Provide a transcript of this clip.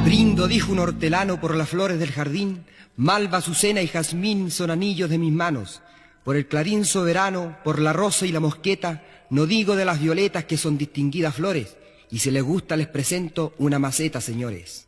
Brindo, dijo un hortelano, por las flores del jardín, malva, azucena y jazmín son anillos de mis manos. Por el clarín soberano, por la rosa y la mosqueta, no digo de las violetas que son distinguidas flores, y si les gusta les presento una maceta, señores.